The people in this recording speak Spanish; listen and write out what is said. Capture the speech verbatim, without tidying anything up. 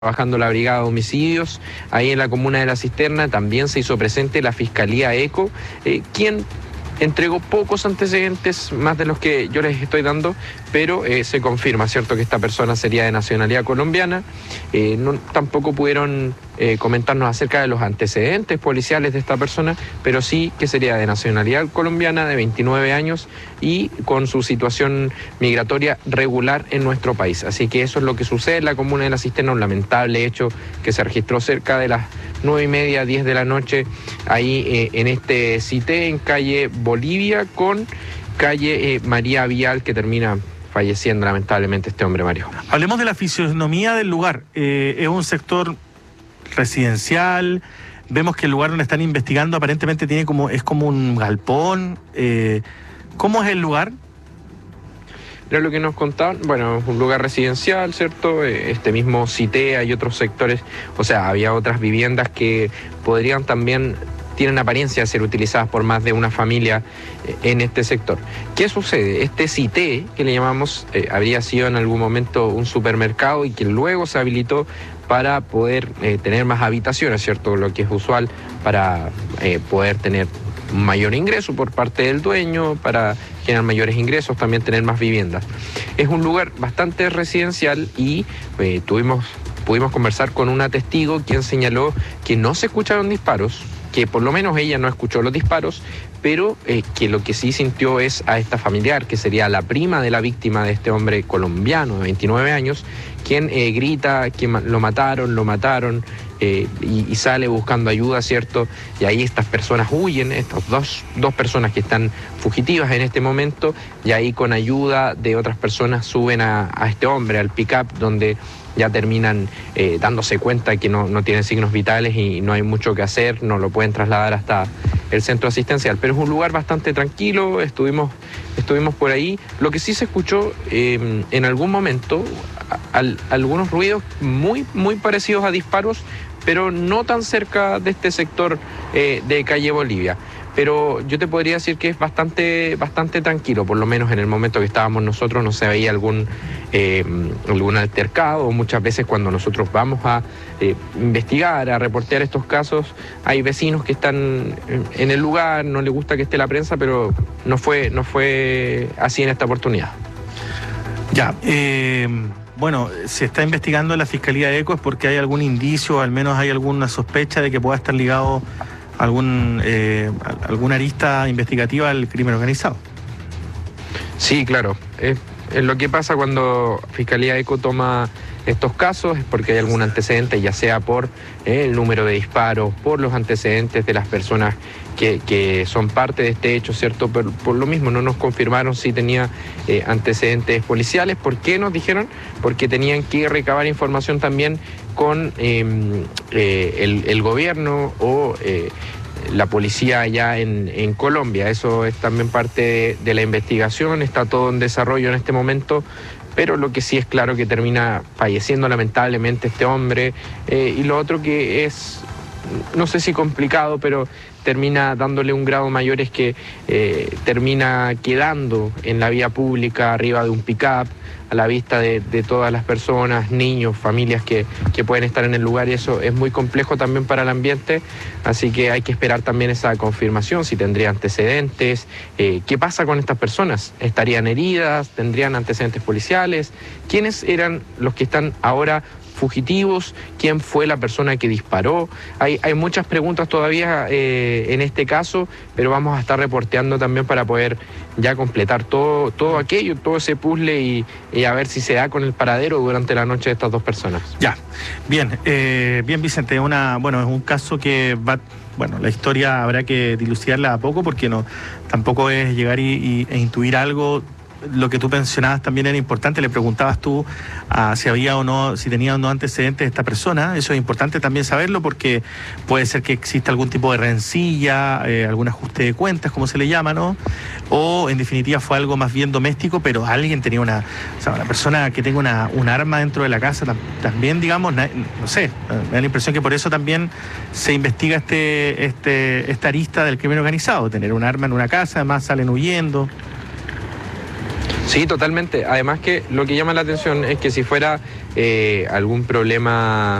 trabajando la Brigada de Homicidios, ahí en la comuna de La Cisterna. También se hizo presente la Fiscalía ECO, eh, quien entregó pocos antecedentes, más de los que yo les estoy dando, pero eh, se confirma, ¿cierto?, que esta persona sería de nacionalidad colombiana. Eh, no, tampoco pudieron eh, comentarnos acerca de los antecedentes policiales de esta persona, pero sí que sería de nacionalidad colombiana, de veintinueve años y con su situación migratoria regular en nuestro país. Así que eso es lo que sucede en la comuna de La Cisterna, un lamentable hecho que se registró cerca de las nueve y media, diez de la noche, ahí eh, en este CITE, en calle Bolivia con calle eh, María Vial, que termina falleciendo lamentablemente este hombre, Mario. Hablemos de la fisionomía del lugar. Eh, es un sector residencial. Vemos que el lugar donde están investigando aparentemente tiene como es como un galpón. Eh, ¿Cómo es el lugar? Era lo que nos contaban, bueno, es un lugar residencial, ¿cierto? Este mismo CITE, hay otros sectores, o sea, había otras viviendas que podrían también, tienen apariencia de ser utilizadas por más de una familia en este sector. ¿Qué sucede? Este CITE, que le llamamos, eh, habría sido en algún momento un supermercado y que luego se habilitó para poder eh, tener más habitaciones, ¿cierto? Lo que es usual para eh, poder tener un mayor ingreso por parte del dueño, para generar mayores ingresos, también tener más viviendas. Es un lugar bastante residencial y eh, tuvimos, pudimos conversar con una testigo quien señaló que no se escucharon disparos, que por lo menos ella no escuchó los disparos, pero eh, que lo que sí sintió es a esta familiar, que sería la prima de la víctima de este hombre colombiano de veintinueve años, quien eh, grita que lo mataron, lo mataron, eh, y, y sale buscando ayuda, ¿cierto? Y ahí estas personas huyen, estas dos, dos personas que están fugitivas en este momento, y ahí con ayuda de otras personas suben a, a este hombre, al pick-up, donde ya terminan eh, dándose cuenta que no, no tienen signos vitales y no hay mucho que hacer, no lo pueden trasladar hasta el centro asistencial. Pero es un lugar bastante tranquilo, estuvimos, estuvimos por ahí. Lo que sí se escuchó eh, en algún momento, al, algunos ruidos muy, muy parecidos a disparos, pero no tan cerca de este sector eh, de calle Bolivia. Pero yo te podría decir que es bastante, bastante tranquilo, por lo menos en el momento que estábamos nosotros no se veía algún, eh, algún altercado, o muchas veces cuando nosotros vamos a eh, investigar, a reportear estos casos, hay vecinos que están en el lugar, no les gusta que esté la prensa, pero no fue, no fue así en esta oportunidad. Ya, eh... Bueno, se está investigando en la Fiscalía ECO, ¿es porque hay algún indicio, o al menos hay alguna sospecha de que pueda estar ligado a algún, eh, alguna arista investigativa al crimen organizado? Sí, claro. Es, es lo que pasa cuando Fiscalía ECO toma estos casos, es porque hay algún antecedente, ya sea por eh, el número de disparos, por los antecedentes de las personas que, que son parte de este hecho, ¿cierto? Pero por lo mismo no nos confirmaron si tenía eh, antecedentes policiales. ¿Por qué nos dijeron? Porque tenían que recabar información también con eh, eh, el, el gobierno o eh, la policía allá en, en Colombia. Eso es también parte de, de la investigación, está todo en desarrollo en este momento. Pero lo que sí es claro que termina falleciendo lamentablemente este hombre, eh, y lo otro que es, no sé si complicado, pero termina dándole un grado mayor es que eh, termina quedando en la vía pública arriba de un pick-up, a la vista de, de todas las personas, niños, familias que, que pueden estar en el lugar, y eso es muy complejo también para el ambiente, así que hay que esperar también esa confirmación, si tendría antecedentes, eh, qué pasa con estas personas, estarían heridas, tendrían antecedentes policiales, quiénes eran los que están ahora fugitivos, quién fue la persona que disparó. Hay, hay muchas preguntas todavía eh, en este caso, pero vamos a estar reporteando también para poder ya completar todo, todo aquello, todo ese puzzle y, y a ver si se da con el paradero durante la noche de estas dos personas. Ya, bien, eh, bien Vicente, una, bueno, es un caso que va, bueno, la historia habrá que dilucidarla a poco porque no, tampoco es llegar y, y, e intuir algo. Lo que tú mencionabas también era importante, le preguntabas tú uh, si había o no, si tenía o no antecedentes esta persona. Eso es importante también saberlo porque puede ser que exista algún tipo de rencilla, eh, algún ajuste de cuentas, como se le llama, ¿no? O en definitiva fue algo más bien doméstico, pero alguien tenía una, o sea, una persona que tenga una, un arma dentro de la casa, tam, también digamos, no sé, me da la impresión que por eso también se investiga este, este, esta arista del crimen organizado, tener un arma en una casa, además salen huyendo. Sí, totalmente. Además que lo que llama la atención es que si fuera eh, algún problema